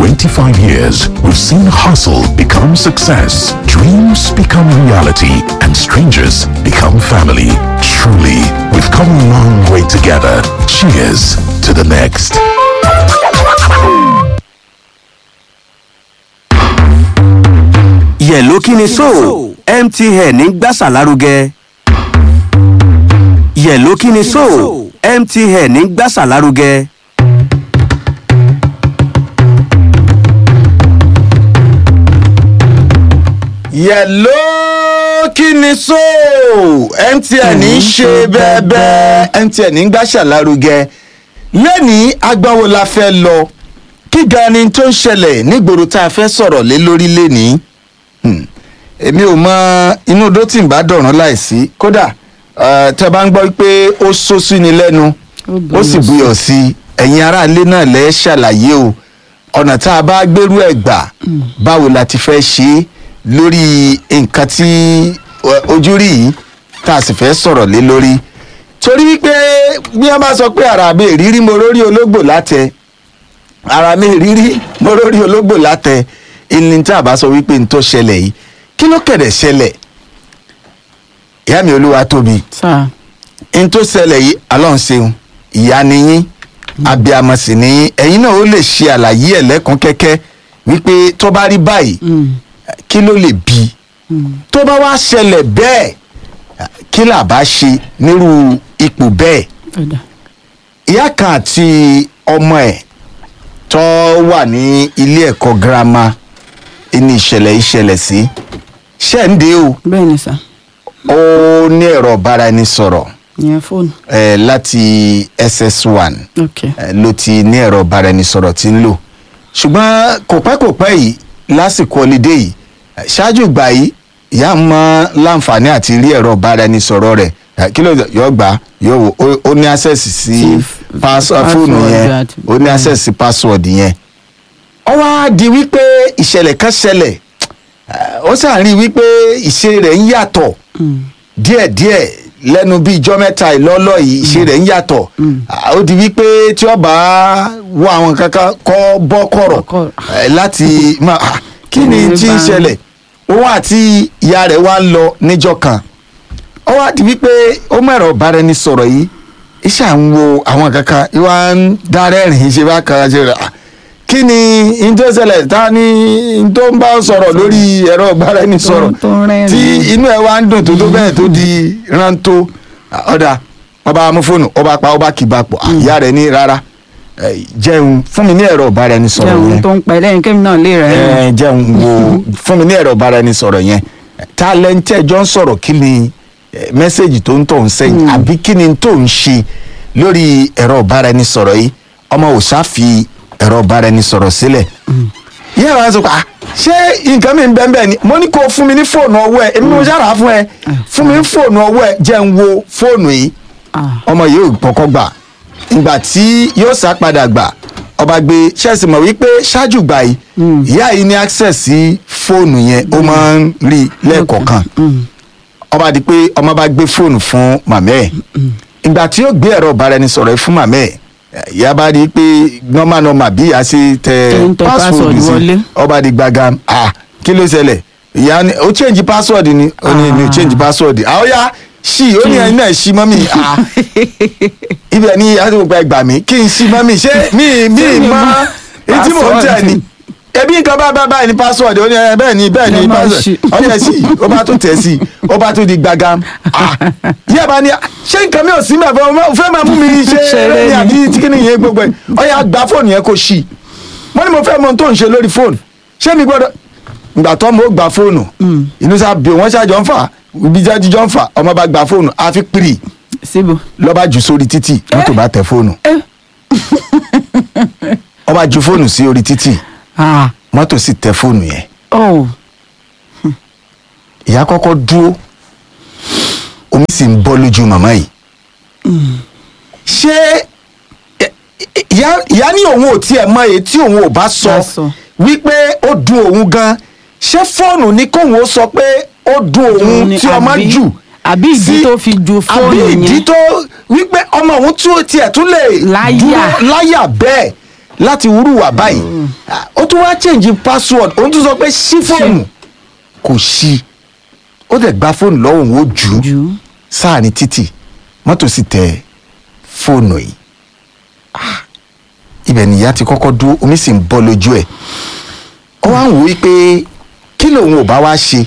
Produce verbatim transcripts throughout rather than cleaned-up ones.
twenty-five years, we've seen hustle become success, dreams become reality, and strangers become family. Truly, we've come a long way together. Cheers to the next. Yẹ̀ló kí ni so M T N ń gbàsà lárugẹ. Yẹ̀ló kí ni so M T N ń gbàsà lárugẹ. Yẹ̀ló kí ni so M T N ń ṣe bẹ́ẹ̀bẹ́ M T N ń gbàsà lárugẹ. Lẹ́ni agbáwo la fẹ́ lọ kí gan ni tó ń ṣẹlẹ̀ nígboro tá a fẹ́ sọ̀rọ̀ lé lórí lẹ́ni. Èmi ò mọ inú odó tí ń bá dọ̀ràn láìsí kódà tẹ́ bá ń gbọ́ pé ó só sí ni lẹ́nu ó sì buyọ̀ sí ẹ̀yin aráalé náà lẹ́ ṣàlàyé o ọ̀nà tá a bá gbérú ẹ̀ gbà báwo la ti fẹ́ ṣe é lórí nǹkan tí ojú rí yìí tá a sì fẹ́ sọ̀rọ̀ lé lórí torí wípé bí wọ́n bá sọ pé ara mi ìrírí mo rórí ológbò látẹ ara mi ìrírí mo rórí ológbò látẹ ìní tí a bá sọ wípé n tó ṣẹlẹ̀ yìí kí ló kẹ̀dẹ̀ ṣẹlẹ̀ ìyá mi olúwa tóbi n tó ṣẹlẹ̀ yìí Ọlọ́run ṣeun ìyá ni yín abiyamọ sì ni yín ẹ̀yin náà ó lè ṣe àlàyé ẹ̀ lẹ́kùn kẹ́kẹ́ wípé tó bá rí báyìí kí ló lè bí tó bá wá ṣẹlẹ̀ bẹ́ẹ̀ kí là bá ṣe nírú ipò bẹ́ẹ̀ ìyá kan àti ọmọ ẹ̀ tó wà ní ilé ẹ̀kọ́ girama ní ìṣẹ̀lẹ̀ ìṣẹ̀lẹ̀ sí ṣẹ́ǹdé o bẹ́ẹ̀ ni sà ó ní ẹ̀rọ ìbáraẹnisọ̀rọ̀ ìyẹn fóònù ẹ̀ láti S S one okay ẹ̀ ló ti ní ẹ̀rọ ìbáraẹnisọ̀rọ̀ tí ń lò ṣùgbọ́n kò pẹ́ kò pẹ́ yìí lásìkò ọlídé yìí ṣáájú ìgbà yìí ìyá mọ láǹfààní àti rí ẹ̀rọ ìbáraẹnisọ̀rọ̀ rẹ̀ kí ló yọ gbà yóò wò ó ní access sí fóònù yẹn ó ní access sí password yẹn ó wá di wípé ìṣẹ̀lẹ̀ kan ṣẹlẹ̀ ó sàn rí wípé ìṣe rẹ̀ ń yàtọ̀ díẹ̀díẹ̀ lẹ́nu bíi ijọ́ mẹ́ta ìlọ́lọ́ yìí ìṣe rẹ̀ ń yàtọ̀ ó di wípé tí ó bá wọ àwọn kankan kọ́ bọ́ kọ̀rọ̀ láti máa kí ni tí ń ṣẹlẹ̀ òun àti ìyá rẹ̀ wá ń lọ níjọ́ kan ó wá di wípé ó mẹ́rọ̀ bára ẹni sọ̀rọ̀ yìí iṣẹ́ à ń wo àwọn kankan ìwà ń dárẹ́rìn ṣe bá kan ṣe rẹ̀ kí ni n tó ṣẹlẹ̀ ta ni n tó ń bá sọ̀rọ̀ lórí ẹ̀rọ ìbáraẹnisọ̀rọ̀ tí inú ẹ̀ wá ń dùn tó tó bẹ́ẹ̀ tó di rántó ọ̀dà ọba mú fóònù ọba pa ọba kì í bá pọ̀ ìyá rẹ̀ ní rárá jẹun fún mi ní ẹ̀rọ ìbáraẹnisọ̀rọ̀ yẹn jẹun tó ń pẹ́ lẹ́yìn kémi náà lè rẹ̀ jẹun wo fún mi ní ẹ̀rọ ìbáraẹnisọ̀rọ̀ yẹn ta lẹ́ńtẹ́ jọ ń sọ̀rọ̀ kí ni mẹ́sẹ̀gì tó ń tọ̀ ń sẹ́yìn àbí kí ni tó ń ṣe lórí ẹ̀rọ ìbáraẹnisọ̀rọ̀ yìí ọmọ òòṣà fi ẹ̀rọ ìbáraẹnisọ̀rọ̀ sílẹ̀ yíyá wa sọ pé ṣé nǹkan mi ń bẹ́ẹ̀ bẹ́ẹ̀ ni mo ní kó fún mi ní fóònù ọwọ́ ẹ èmi mo ṣàrà fún ẹ fún mi ní fóònù ọwọ́ ẹ jẹ́ ń wo fóònù yìí ọmọ yìí ò kọ́kọ́ gbà ìgbà tí yóò sá padà gbà ọba gbé ṣẹ́ẹ̀sì mọ̀ wípé ṣáájú gbà yìí ìyá yìí ní access sí fóònù yẹn ó máa ń rí lẹ́ẹ̀kọ̀ọ̀kan ọba di pé ọmọ bá gbé fóònù fún màmá ẹ̀ ìgbà tí yóò gbé ẹ̀rọ ìbáraẹnisọ̀rọ̀ yìí fún màmá ẹ̀ ìyá bá di pé nọ́mà nọ́mà bí ìyá ṣe tẹ password sí ọba di gbàgàm ah kí ló ṣẹlẹ̀ ìyá ni ó change password ni ó ní mi ò change password àwọn ya ṣì ó ní ẹni náà ṣí mọ́mì ah ibẹ̀ ni ìyá tó gba ẹgbà mi kí n ṣí mọ́mì ṣé mi mi mọ etí mò ń tẹ̀ ni ebi nǹkan bá bá báyìí ní password ó ní ẹ bẹ́ẹ̀ ni bẹ́ẹ̀ ni password ó ní ẹ sí ó bá tún tẹ̀ sí ó bá tún di gbàgàm ah yíyá bá ní ṣé nǹkan mi ò sí mẹ́fọ́ o fẹ́ máa mú mi ṣe eré ní àbí tíkínì yẹn gbogbo ẹ̀ ó yà gba fóònù yẹn kó ṣí wọ́n ní mo fẹ́ mọ ohun tó ń ṣe lórí fóònù ṣé mi gbọ́dọ̀ ìgbà tó mo gba fóònù inú sá bí wọ́n ṣàjọ ń fà ibi jájíjọ́ ń fà ọmọ bá gba fóònù àfi pírì lọ́ba jù sórí títì mọ́tò bá tẹ fóònù ọba ju fóònù sí orí títì mọ́tò sì tẹ fóònù yẹn ìyá kọ́kọ́ dúró omi sì ń bọ́ lójú màmá yìí ṣé ìyá ní òun ò tiẹ̀ mọ èyí tí òun ò bá sọ wípé ó dùn òun gan ṣé fóònù ní kóun ó sọ pé ó dùn òun tí ọmọ jù àbí ìdí tó fi ju fóònù yẹn àbí ìdí tó wípé ọmọ òun tí ó tiẹ̀ tún lè dúró láyà bẹ́ẹ̀ láti wúrúwà báyìí ó tún wá change password ó tún sọ pé ṣí fóònù kò ṣí ó dẹ̀ gba fóònù lọ́wọ́ ó jù ú sáà ní títì mọ́tò sì tẹ fóònù yìí ibẹ̀ nìyá ti kọ́kọ́ dúró omi sì ń bọ́ lójú ẹ̀ ó wá ń wò ó pé kí lòun ò bá wá ṣe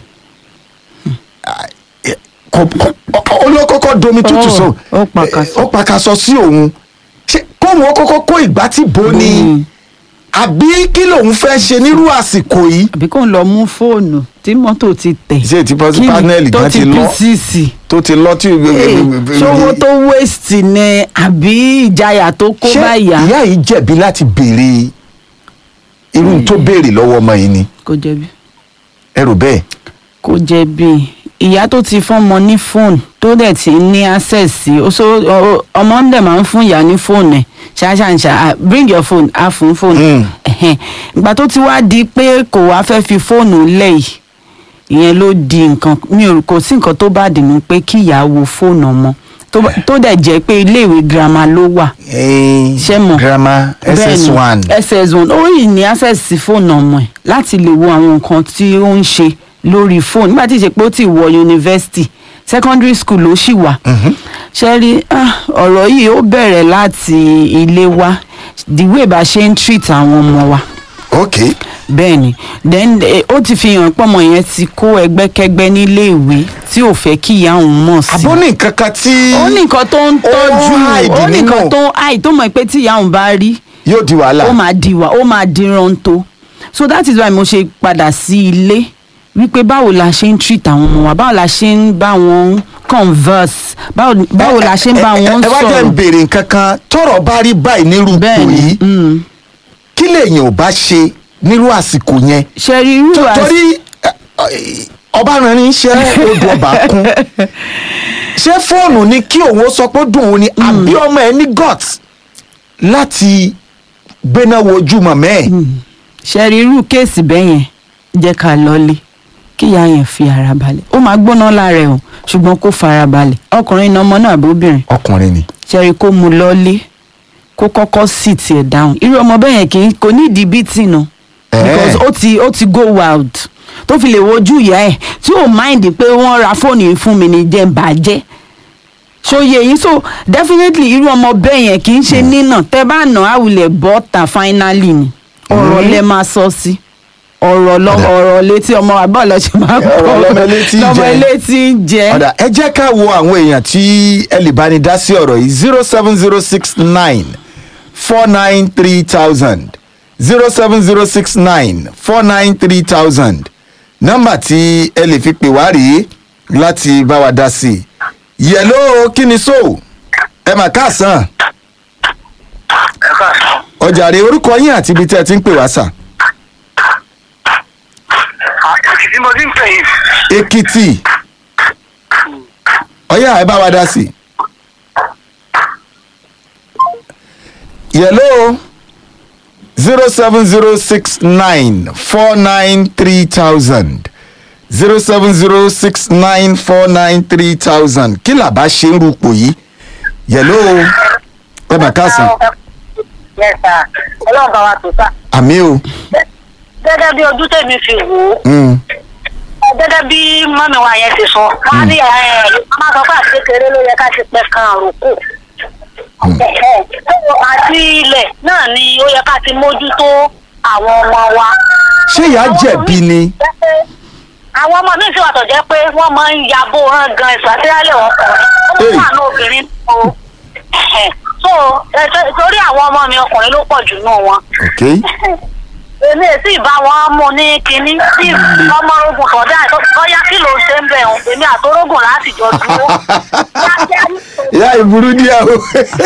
olókọ́kọ́ domi tútù sọ ó pàkàsọ sí òun kóun ó kọ́kọ́ kó ìgbà tí bo ni àbí kí lòun fẹ́ ṣe nírú àsìkò yìí. àbí kóun lọ mú fóònù tí mọ́tò ti tẹ̀ ṣé ti panẹ́ẹ̀lì kan ti lọ tó ti lọ tí. ṣòwò tó waste ni àbí ìjayà tó kó báyà. ṣé ìyá yìí jẹ̀bi láti béèrè irú tó béèrè lọ́wọ́ ọmọ yìí ni. kò jẹ̀bi. ẹ rò bẹ́ẹ̀. kò jẹ̀bi ìyá tó ti fọ́mọ ní fóònù tó dẹ̀ ti ní access sí ọmọ ń dẹ̀ máa ń fún ìyá ní fóònù ẹ̀ ṣáṣáṣá bring your phone á fún fóònù ìgbà tó ti wá di pé kò wá fẹ́ fi fóònù lẹ̀ yìí ìyẹn ló di nǹkan mi ò kò sí nǹkan tó bá dìnnú pé kí ìyá wo fóònù ọmọ tó dẹ̀ jẹ́ pé iléèwé girama ló wà ṣé mọ̀ girama S S one S S one ó yìí ní access sí fóònù ọmọ ẹ̀ láti lè wo àwọn nǹkan tí ó ń ṣe lórí fóònù nígbà tí ìṣe pé ó ti wọ yunifásitì secondary school ló ṣì wà ṣe rí ọ̀rọ̀ yìí ó bẹ̀rẹ̀ láti ilé wa the way bá ṣe ń treat àwọn ọmọ wa. ok. bẹ́ẹ̀ ni then ó ti fi hàn pọ́mọ yẹn ti kó ẹgbẹ́kẹ́gbẹ́ nílé ìwé tí ò fẹ́ kí ìyá òun mọ̀ sí. àbó ní nǹkan kan tí. ó ní nǹkan tó ń tọ́jú ó ní nǹkan tó ń àì tó mọ̀ pé tí ìyá òun bá rí. yóò di wàhálà. ó máa di wà ó máa di rántó so that is why mo ṣe padà sí ilé wípé báwo la ṣe ń treat àwọn ọmọ wa báwo la ṣe ń bá wọn converse báwo la ṣe ń bá wọn sọ̀rọ̀. ẹ wá jẹ́ ń béèrè nǹkan kan tọ́rọ̀ bá rí báyìí nírú ipò yìí kí lèèyàn ò bá ṣe nírú àsìkò yẹn. ṣe rí irú àsìkò. torí ọba rẹ̀ ní ṣe odò ọba kún ṣé fóònù ni kí òun sọ pé dùn òun ni àbí ọmọ ẹ ní guts láti gbéná wojú mọ̀mẹ́ ẹ̀. ṣe rí irú kéèsì bẹ́yẹn jẹ́ ká lọ́lé kí ìyá yẹn fi ara balẹ̀ ó máa gbóná lára ẹ̀ o ṣùgbọ́n kó fara balẹ̀ ọkùnrin ní ọmọ náà àbóbìnrin. ọkùnrin ni. ṣẹ́rí kó mu lọ́lé kó kọ́kọ́ sì tiẹ̀ dáhùn irú ọmọ bẹ́ẹ̀ yẹn kì í kò ní ìdí bítì nù. because ó ti ó ti go wild tó fi lè wojú ìyá ẹ̀ tí ò mind pé wọ́n ra fóònù yìí fún mi ní jẹ́ ń bàjẹ́ ṣòye yìí so definitely irú ọmọ bẹ́ẹ̀ yẹn kì í ṣe nínà tẹ́ bá nà áwùlẹ̀ bọ́ta finally ni ọ̀rọ̀ lẹ máa sọ sí ọ̀rọ̀ lọ ọ̀rọ̀ létí ọmọ àbọ̀ lọ ṣe máa kọ́ ọ̀rọ̀ lọ́mọ létí jẹ́. ọ̀dà ẹ jẹ́ ká wo àwọn èèyàn tí ẹ lè bá ní dá sí ọ̀rọ̀ yìí zero seven zero six nine four nine three thousand zero seven zero six nine four nine three thousand nọ́mbà tí ẹ lè fi pè wá rèé láti bá wa dá sí i yẹ̀ló kí ni so ẹ mà káàsán ọjà rè orúkọ yín àti ibi tí ẹ ti ń pè wá sà. Èkìtì mo ti ń pè yín. Èkìtì ọyá ẹ bá wa dá sí i. yẹ̀ló zero seven zero six nine four nine three thousand zero seven zero six nine four nine three thousand kí làbá ṣe ń rúpò yìí yẹ̀ló ẹ mà káàsán. Yes sir, ọlọ́run bá wa tó sá. àmì o. gẹ́gẹ́ bí ojú tèmi fi wò ó gẹ́gẹ́ bí mọ́mi wa yẹn ti sọ wọ́n á ní máa sọ fún àti kékeré ló yẹ ká ti pẹ́ kan àròkù àti ilẹ̀ náà ni ó yẹ ká ti mójútó àwọn ọmọ wa. ṣé ìyá jẹ̀bi ni. àwọn ọmọ mi sì wà tó jẹ́ pé wọ́n máa ń yabò hàn gan ìsàtìlálẹ̀ ọkùnrin ó wà ní obìnrin tó so torí àwọn ọmọ mi ọkùnrin ló pọ̀ jù nù wọn. èmi èsì bá wọn mú ní kinní tí ọmọ ogun sọdá ọyá kí ló ń ṣe ń bẹ̀ ọ́n èmi àtorógùn láti jọ dúró. ìyá ìburú díẹ̀ o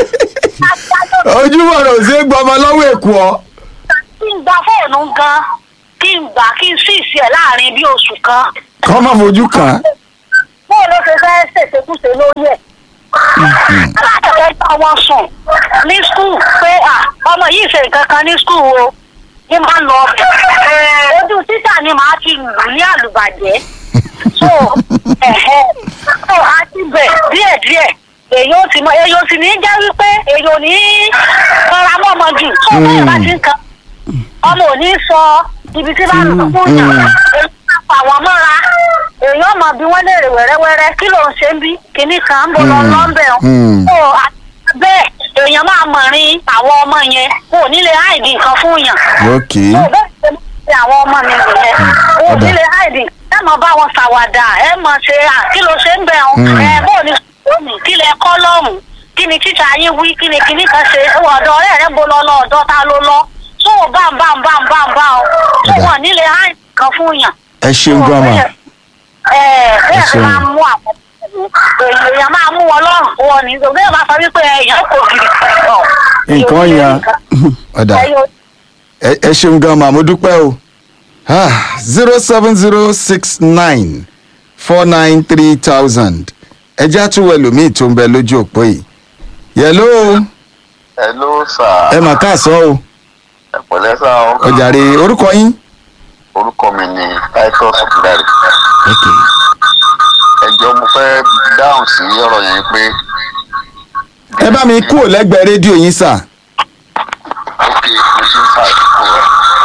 ojúmọ̀ rẹ̀ ò ṣe é gbọmọ lọ́wọ́ èkó ọ. kí n gba fóònù gan kí n gbà kí n sì ṣe ẹ̀ láàrin bí oṣù kan. kọ́ máa fojú kàn án. bóun ló ṣe fẹ́ ṣèṣekúṣe lórí ẹ̀. alákẹ̀kẹ́ bá wọn sùn ní skul pé ọmọ yìí ṣe nǹkan kan ní skul o ní máa ń lọ ọbẹ̀ ojú títà ni màá ti lù ní àlùbàjẹ́ so ẹ̀hẹ́ so a ti bẹ̀ díẹ̀díẹ̀ èyí ò ti mọ èyí ò sì ní jẹ́ wípé èyí ò ní rọra mọ́ ọmọ jù tó bẹ́ẹ̀ bá ti ń kan ọmọ ò ní sọ ibi tí bá ń lọ fún yàn èyí máa pa àwọn mọ́ra èyí ọmọ bí wọ́n léèrè wẹ́rẹ́wẹ́rẹ́ kí ló ń ṣe ń bí kinní kan ń bọ̀ lọ lọ́ńbẹ̀ ọ́ bẹ́ẹ̀ èèyàn máa mọ̀rin àwọn ọmọ yẹn kò nílé àìdí nǹkan fún yàn. tó bẹ́ẹ̀ ṣe àwọn ọmọ mi nìyẹn kò nílé àìdí ẹ mọ̀ bá wọn ṣàwàdà ẹ mọ̀ ṣe kí ló ṣe ń bẹ̀ ọ́n ẹ bó ní sọ́ọ̀nì kí lẹ kọ́ lọ́hùn kí ni tíṣà yín wí kí ni kinní kan ṣe ọ̀dọ̀ ọ̀rẹ́ rẹ bo lọ lọ ọ̀dọ̀ ta ló lọ tó o bá ń bá ń bá ń bá ń bá ọ tó wọn nílé àìdí nǹkan fún yàn. ẹ ṣeun gan ma. ẹ bẹ́ẹ̀ ni máa mú àwọn èèyàn máa mú wọn lọ́rùn fún wọn ní ìgbà yẹn máa sọ wípé èèyàn kò gidi lọ. nǹkan yan ọ̀dà ẹ ṣeun gan ma mo dúpẹ́ o zero seven zero six nine four nine three thousand ẹ já tún wẹ lómii tó ń bẹ lójú òpó yìí. yẹ̀ló. hello sir. ẹ mà káàsán o. ẹ pẹ̀lẹ́ sá o. ọ̀jàre orúkọ yín. orúkọ mi ni titus ọ̀kúndàrí. okay. ẹjọ́ mo fẹ́ dáhùn sí ọ̀rọ̀ yẹn pé. ẹ bá mi kúrò lẹ́gbẹ̀ẹ́ rédíò yín sà. ok mo ṣe ń fa ìkó rẹ̀.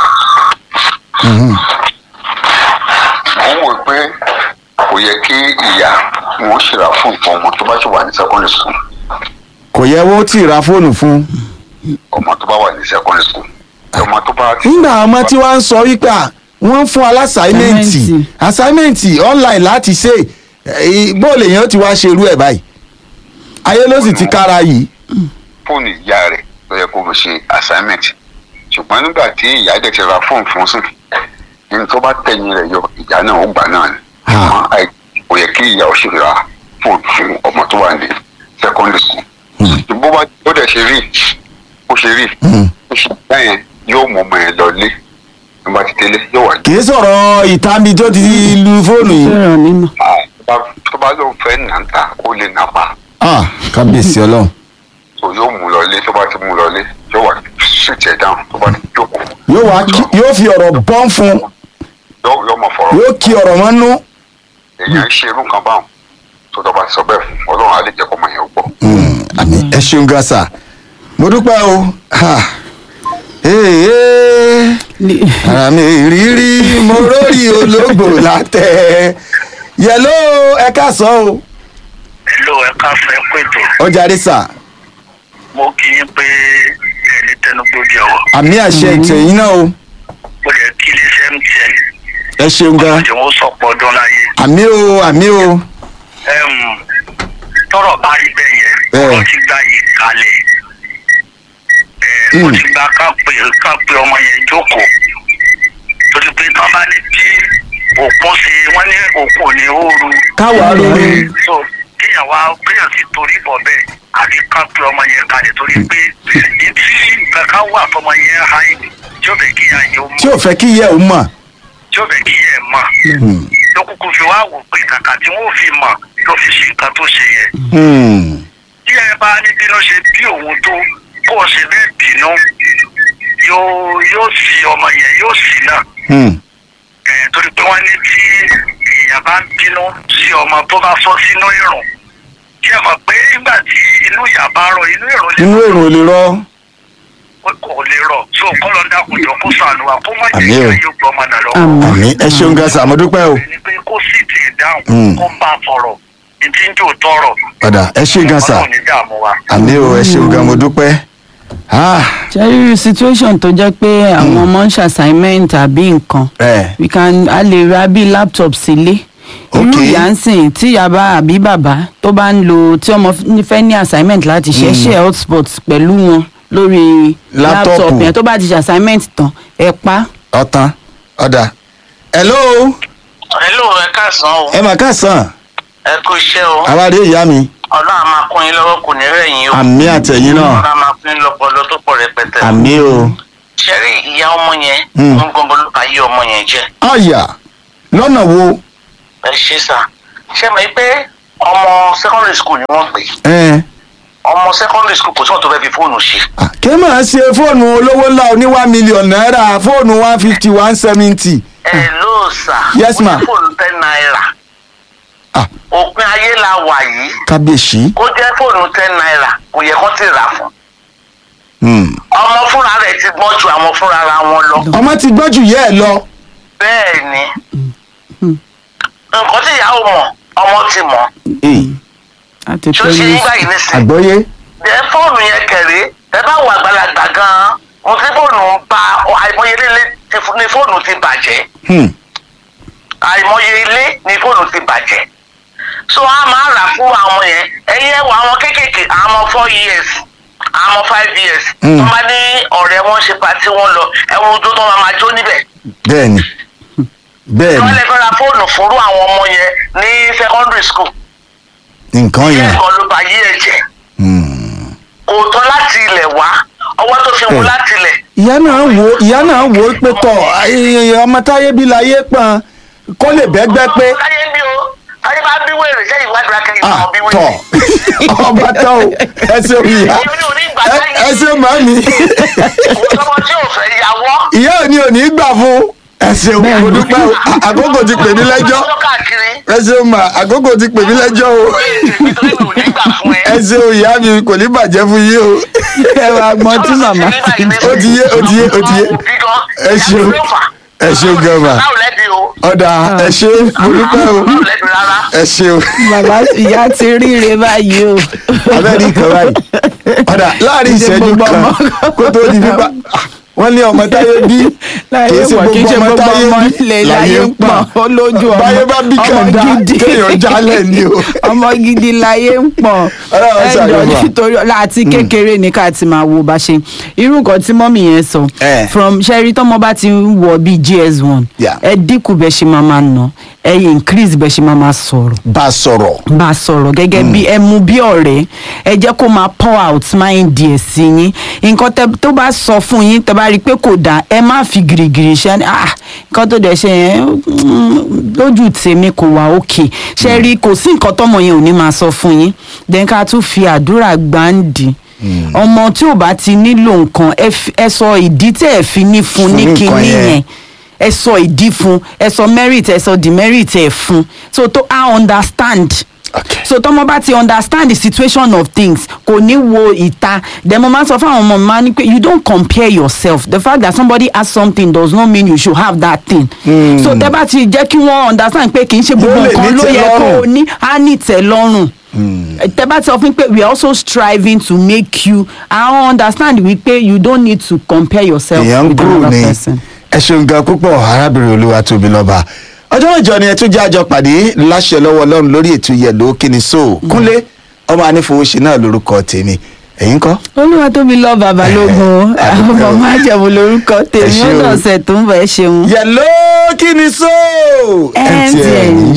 mo ń wò pé kò yẹ kí ìyá wọn ṣèrà fún nǹkan ọmọ tó bá ti wà ní secondary school. kò yẹ wọ́n tí ì ra fóònù fún. ọmọ tó bá wà ní secondary school. ọmọ tó bá. nígbà ọmọ tí wọ́n ń sọ wípé wọ́n fún alásàímẹ́ǹtì assignmenti online láti ṣe bóòlù èèyàn ti wá ṣe irú ẹ̀ báyìí ayé ló sì ti kára yìí. fóònù ìyá rẹ̀ ló yẹ kó fi ṣe assignment ṣùgbọ́n nígbà tí ìyá dẹ̀ ti ra fóònù fún sí ní tó bá tẹ̀yìn rẹ̀ yọ ìyá náà ó gbà náà ni kò yẹ kí ìyá ó ṣe ra fóònù fún ọmọ tó wà ní secondary school. bó bá ó dẹ̀ ṣe rí ó ṣe rí ó ṣe báyẹn yóò mọ ọmọ yẹn lọ lé nígbà tí tẹ́lẹ̀ yóò wà. kì í sọ̀rọ̀ ìtàmì tó ti lu fóònù yìí. tó bá lóun fẹ́ nà ń ta ó lè nà pa. kábíyèsí ọlọ́run. so yóò mú lọlé tó bá ti mú lọlé yóò wá switch ẹ̀ down tó bá ti jókòó. yóò wá yóò fi ọ̀rọ̀ bọ́n fún. yóò mọ̀ fọ̀rọ̀. yóò kí ọ̀rọ̀ mọ́ nú. èèyàn ń ṣe irú nǹkan báwọn tó tó bá ti sọ bẹ́ẹ̀ fún ọlọ́run á lè jẹ́ kó mọ̀ yẹn gbọ́. àmì ẹ ṣeun gan sa mo dúpẹ́ o. ara mi rírí mo rórí ológbò látẹ̀ yẹ̀ló ẹ káàsán o. hello ẹ káàsán ẹ pètò. ọjà rí sà. mo kì í pé ẹni tẹnugbódì ọwọ. àmì àṣẹ ìtẹ̀yìn náà o. mo lè kí iléeṣẹ́ M T N. ẹ ṣeun gan. ọjọ́ wọn sọ̀pọ̀ ọdún láyé. àmì o àmì o. tọrọ bá rí bẹ́ẹ̀ yẹn wọ́n ti gba yìí kalẹ̀. wọ́n ti gba ká pé ká pé ọmọ yẹn jókòó. torí pé tán bá ní tí òkun ṣe wọ́n ní òkun ní ooru. káwa lórí. so kéèyàn wá kéèyàn sì torí bọ̀ bẹ́ẹ̀ àbí ká pé ọmọ yẹn kalẹ̀ torí pé ìdí kankan wà fọmọ yẹn ha tí ó fẹ́ kí ìyá yẹn ó mọ̀. tí ò fẹ́ kí ìyá ò mọ̀. tí ó fẹ́ kí ìyá ẹ̀ mọ̀. lókùnkùn fi wá wò pé kàkà tí wọ́n fi mọ̀ ló fi ṣe nǹkan tó ṣe yẹn. tí ẹ bá ní bínú ṣe bí òun tó kó o ṣe bẹ́ẹ̀ bínú yóò yóò sí ọmọ yẹn yóò sí náà. torí pé wọ́n ní tí èèyàn bá ń bínú sí ọmọ tó bá sọ sínú ìrùn kí ẹ mọ̀ pé nígbà tí inú ìyá bá rọ inú ìrùn lè inú ìrùn lè rọ. kò lè rọ so kọ́lọ́ ń dákùnjọ kó sànù wa kó má jẹ́ kí ayé gbọ́ ọmọ náà lọ́wọ́. àmì ẹ ṣeun gan sa mo dúpẹ́ o. ẹni pé kó sì tì í dáhùn kó bá a sọ̀rọ̀ ìdí ń jò tọrọ. ọ̀dà ẹ ṣe gan sa àmì o ẹ ṣeun gan mo dúpẹ́. ṣẹ́rí situation tó jẹ́ pé àwọn ọmọ ń ṣe assignment àbí nǹkan we can a lè ra bí laptop sílé irú ìyá ń sìn tí ìyá bá àbí bàbá tó bá ń lo tí ọmọ fẹ́ ní assignment láti ṣe ṣe hotspot pẹ̀lú wọn lórí laptop yẹn tó bá ti ṣe assignment tán ẹ pa. ọ̀tán ọ̀dà hello. hello ẹ káàsán o. ẹ mà káàsán. ẹ kú iṣẹ́ o. àwárí ìyá mi. ọlọ́run a máa kún yín lọ́wọ́ kò ní rẹ̀yìn o. àmì àtẹ̀yìn náà. ọlọ́run a máa kún yín lọ́pọlọ tó pọ̀ rẹpẹtẹ. àmì o. ṣẹ́rí ìyá ọmọ yẹn ń gbọ́ngbọ́n ló ayé ọmọ yẹn jẹ́. ọ̀yà lọ́nà wo. ẹ ṣe sà ṣé mo pé ọmọ secondary school ni wọ́n pè. ọmọ secondary school kò tí wọ́n tó fẹ́ fi fóònù ṣe. kí máa ṣe fóònù olówó ńlá oní one million naira fóònù one fifty one seventy. ẹ ló sà. yes ma. fóònù ten naira. òpin ayé la wà yìí. kábíyèsí. kó jẹ́ fóònù ten naira kò yẹ kó ti rà fún. ọmọ fúnra rẹ̀ ti gbọ́n ju àwọn fúnra ra wọn lọ. ọmọ ti gbọ́n jù yẹ́ ẹ lọ. bẹ́ẹ̀ ni nǹkan tí ìyá ò mọ̀ ọmọ ti mọ̀. ṣó ṣe nígbà yìí nísìnyí. àgbọ́yé. ẹ fóònù yẹn kẹ̀ré ẹ bá wà àgbàlagbà gan-an mo ti fóònù ń ba àìmọye ilé ni fóònù ti bàjẹ́. àìmọye ilé ni fóònù ti bàjẹ́. so a máa rà fún àwọn yẹn ẹ̀yin ẹ̀ wọ àwọn kéékèèké àwọn four years àwọn five years tó bá ní ọ̀rẹ́ wọn ṣe pàtí wọn lọ ẹ̀wọ̀n ojú tó máa máa jó níbẹ̀. bẹ́ẹ̀ni bẹ́ẹ̀ni. wọ́n lè fẹ́ ra fóònù fúnrú àwọn ọmọ yẹn ní secondary school. nǹkan yẹn. nǹkan ló bá yí ẹ̀jẹ̀. kò tọ́ láti ilẹ̀ wá ọwọ́ tó fi wú láti ilẹ̀. ìyá náà wo ìyá náà wo pé tọ ọmọ táyé bí láyé pọn kó lè bẹ́gbẹ́ pé. táyé bí o táyé bá bí wèrè ṣé ìwádìí akẹ́yìn náà bí wèrè. tọ ọba tọ o ẹ ṣe ìyá ẹ ṣe màmí. ọmọ tí ò fẹ́ yàwọ́. ìyá ò ní ò ní gbà fún ẹ ṣeun mo dúpẹ́ o àkókò ti pè mí lẹ́jọ́ ẹ ṣeun mà àkókò ti pè mí lẹ́jọ́ o ẹ ṣeun ìyá mi kò ní bàjẹ́ fún yín o. ẹ wá gbọ́n tí màmá ti ń ó ti yé ó ti yé ó ti yé ẹ ṣeun ẹ ṣeun gẹ́gà ọ̀dà ẹ ṣe mo dúpẹ́ o ẹ ṣeun. bàbá ìyá ti ríre báyìí o. abẹ́rẹ́ ìkan báyìí ọ̀dà láàrin ìṣẹ́jú kan kó tó di nípa wọ́n ní ọmọ táyé bí kì í ṣe gbogbo ọmọ táyé bí láyé ń pọ̀ olójú ọmọ báyé bá bí kàńdá kéèyàn jálẹ̀ ni o. ọmọ gidi láyé ń pọ̀ ẹjọ́ nítorí láti kékeré ní ká ti máa wo bá ṣe irú nǹkan tí mọ́mì yẹn sọ from ṣẹ́rí tọ́mọ bá ti ń wọ bíi G S one ẹ dínkù bẹ́ẹ̀ ṣe máa máa nà ẹ increase bẹ́ẹ̀ ṣe máa máa sọ̀rọ̀. bá a sọ̀rọ̀. bá a sọ̀rọ̀ gẹ́gẹ́ bí ẹ mú bí ọ̀rẹ́ ẹ jẹ́ kó máa pour out mind ẹ̀ sí yín nǹkan tó bá sọ fún yín tẹ́ bá rí i pé kò dáa ẹ má fi gìrìgìrì ṣe ah nǹkan tó dẹ̀ ṣe yẹn lójú tèmi kò wá òkè ṣe rí kò sí nǹkan tọ́mọ yẹn ò ní máa sọ fún yín then ká tún fi àdúrà gbáǹdì ọmọ tí ò bá ti nílò nǹkan ẹ sọ ìdí tẹ́ ẹ fi ní fún ní kinní yẹn ẹ sọ ìdí fún ẹ sọ merit ẹ sọ demerit ẹ fún so to I understand. Okay. So tọmọ bá ti understand the situation of things kò ní wo ìta then mo máa ń sọ fún àwọn ọmọ mi máa ní pé you don't compare yourself the fact that somebody has something does not mean you should have that thing. Mm. So tẹ bá ti jẹ́ kí wọ́n understand pé kì í ṣe gbogbo nǹkan ló yẹ kó o ní á ní tẹ́ lọ́rùn. tẹ bá ti sọ fún pé we are also striving to make you I understand wípé you don't need to compare yourself yeah, with another person. ẹ ṣeun gan púpọ̀ arábìnrin Olúwatóbilọ́ba ọjọ́ mẹ́jọ ni ẹ tún jẹ́ àjọ pàdé láṣẹ lọ́wọ́ Ọlọ́run lórí ètò Yẹ̀lò Kíni So Kúnlé ọmọ anífowóṣe náà lórúkọ tèmi ẹ̀yin kọ́. Olúwatóbilọ́ba Balógun ọmọ májẹ̀mú lórúkọ tèmi ó dọ̀sẹ̀ tó ń bẹ̀ ṣeun. Yẹ̀lò Kíni So. ẹ̀ ń tiẹ̀